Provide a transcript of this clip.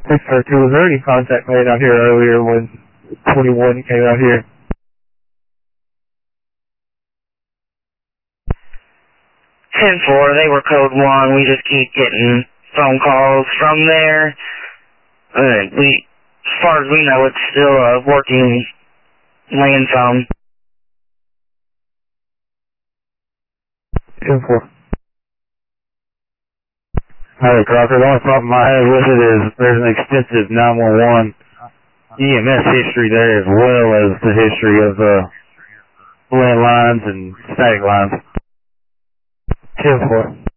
642, was there any contact made out here earlier when 21 came out here? 10-4, they were code 1. We just keep getting phone calls from there. As far as we know, it's still a working land phone. 10-4. Alright, Crocker, the only problem I have with it is there's an extensive 911 EMS history there, as well as the history of landlines and static lines. 10-4.